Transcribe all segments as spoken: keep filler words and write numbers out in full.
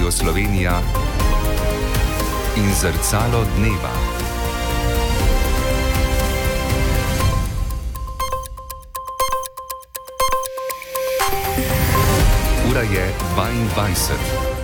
Radio Slovenija in Zrcalo dneva. Ura je dvaindvajset.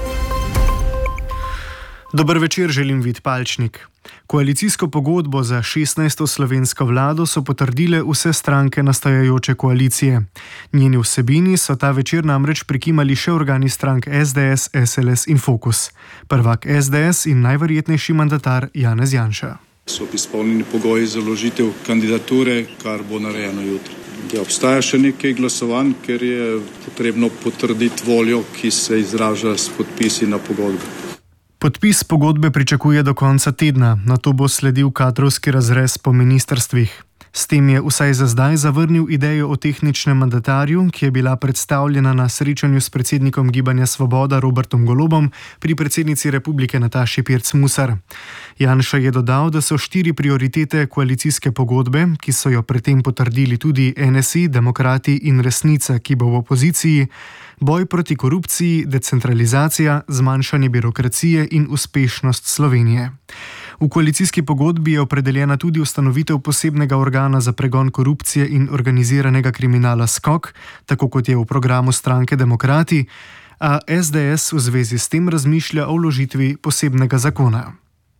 Dober večer, želim Vid Palčnik. Koalicijsko pogodbo za šestnajsto slovensko vlado so potrdile vse stranke nastajajoče koalicije. Njeni vsebini so ta večer namreč prikimali še organi strank es de es, es el es in Fokus. Prvak es de es in najverjetnejši mandatar Janez Janša. So izpolnjeni pogoji za vložitev kandidature, kar bo narejeno jutri. Ja, obstaja še nekaj glasovanj, ker je potrebno potrditi voljo, ki se izraža s podpisi na pogodbi. Podpis pogodbe pričakuje do konca tedna, nato bo sledil kadrovski razrez po ministrstvih. S tem je vsaj za zdaj zavrnil idejo o tehničnem mandatarju, ki je bila predstavljena na srečanju s predsednikom Gibanja Svoboda Robertom Golobom pri predsednici Republike Nataši Pirc Musar. Janša je dodal, da so štiri prioritete koalicijske pogodbe, ki so jo predtem potrdili tudi en es i, Demokrati in Resnica, ki bo v opoziciji, boj proti korupciji, decentralizacija, zmanjšanje birokracije in uspešnost Slovenije. V koalicijski pogodbi je opredeljena tudi ustanovitev posebnega organa za pregon korupcije in organiziranega kriminala skok, tako kot je v programu stranke Demokrati, a es de es v zvezi s tem razmišlja o vložitvi posebnega zakona.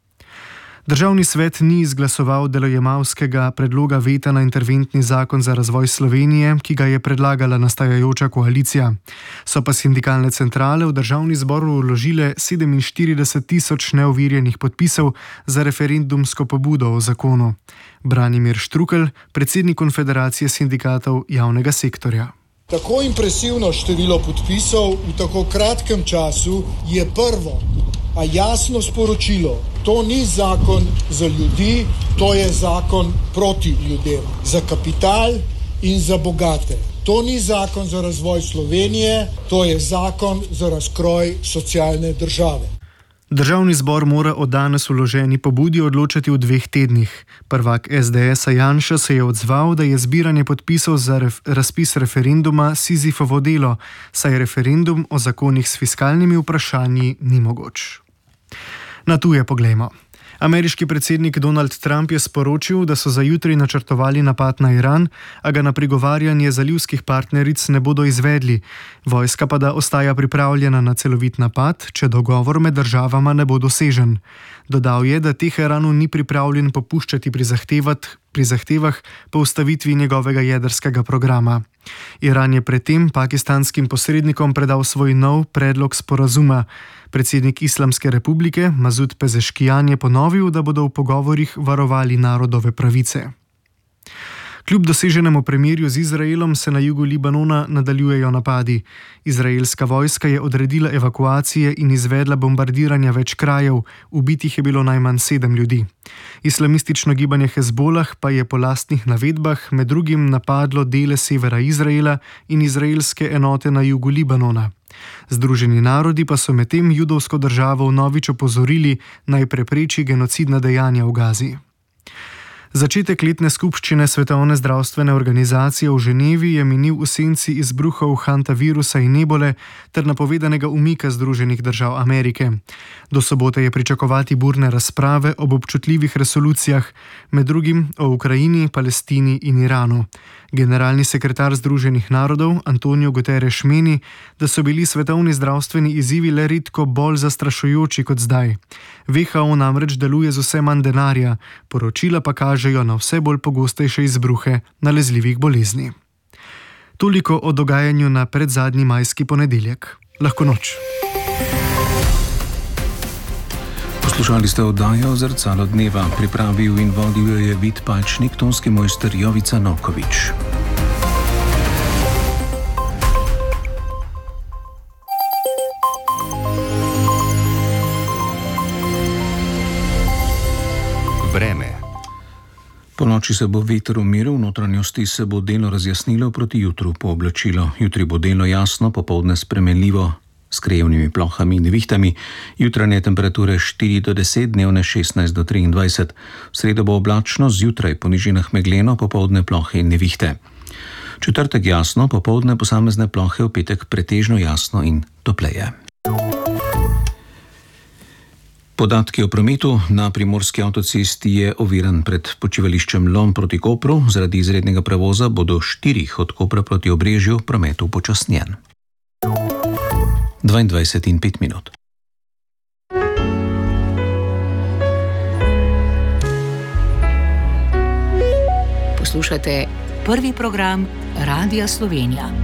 Državni svet ni izglasoval delojemalskega predloga veta na interventni zakon za razvoj Slovenije, ki ga je predlagala nastajajoča koalicija. So pa sindikalne centrale v državni zbor vložile sedeminštirideset tisoč neovirjenih podpisov za referendumsko pobudo o zakonu. Branimir Štrukelj, predsednik Konfederacije sindikatov javnega sektorja. Tako impresivno število podpisov v tako kratkem času je prvo, a jasno sporočilo. To ni zakon za ljudi, to je zakon proti ljudem, za kapital in za bogate. To ni zakon za razvoj Slovenije, to je zakon za razkroj socialne države. Državni zbor mora o danes vloženi pobudi odločati v dveh tednih. Prvak es de es-a Janša se je odzval, da je zbiranje podpisov za ref, razpis referenduma Sizifovo delo, saj referendum o zakonih s fiskalnimi vprašanji ni mogoč. Na tuje poglejmo. Ameriški predsednik Donald Trump je sporočil, da so za jutri načrtovali napad na Iran, a ga na prigovarjanje zalivskih partneric ne bodo izvedli. Vojska pa da ostaja pripravljena na celovit napad, če dogovor med državama ne bo dosežen. Dodal je, da Teheranu ni pripravljen popuščati pri, pri zahtevah po ustavitvi njegovega jedrskega programa. Iran je predtem pakistanskim posrednikom predal svoj nov predlog sporazuma. Predsednik Islamske republike Masud Pezeškijan je ponovil, da bodo v pogovorih varovali narodove pravice. Kljub doseženemu premirju z Izraelom se na jugu Libanona nadaljujejo napadi. Izraelska vojska je odredila evakuacije in izvedla bombardiranja več krajev, ubitih je bilo najmanj sedem ljudi. Islamistično gibanje Hezbolah pa je po lastnih navedbah med drugim napadlo dele severa Izraela in izraelske enote na jugu Libanona. Združeni narodi pa so medtem judovsko državo vnovič opozorili, naj prepreči genocidna dejanja v Gazi. Začetek letne skupščine Svetovne zdravstvene organizacije v Ženevi je minil v senci izbruhov hantavirusa in ebole ter napovedanega umika Združenih držav Amerike. Do sobote je pričakovati burne razprave ob občutljivih resolucijah, med drugim o Ukrajini, Palestini in Iranu. Generalni sekretar Združenih narodov Antonio Guterres meni, da so bili svetovni zdravstveni izzivi le redko bolj zastrašujoči kot zdaj. ve ha o namreč deluje z vse manj denarja, poročila pa kažejo na vse bolj pogostejše izbruhe nalezljivih bolezni. Toliko o dogajanju na predzadnji majski ponedeljek. Lahko noč. Poslušali ste oddajo Zrcalo dneva, pripravil in vodil je Vid Palčnik, tonski mojster Jovica Novkovič. Vreme. Po noči se bo veter umiril, v notranjosti se bo delno razjasnilo, proti jutru pooblačilo. Jutri bo delno jasno, popoldne spremenljivo, s krajevnimi plohami in nevihtami, jutranje temperature štiri do deset, dnevne šestnajst do triindvajset. V sredo bo oblačno, zjutraj po nižinah megleno, popoldne plohe in nevihte. Četrtek jasno, popoldne posamezne plohe, v petek pretežno jasno in topleje. Podatki o prometu na primorski avtocesti je oviran pred počivališčem Lom proti Kopru. Zaradi izrednega prevoza bo do štirih od Kopra proti Obrežju promet upočasnjen. dvaindvajset in pet minut. Poslušate prvi program Radia Slovenija.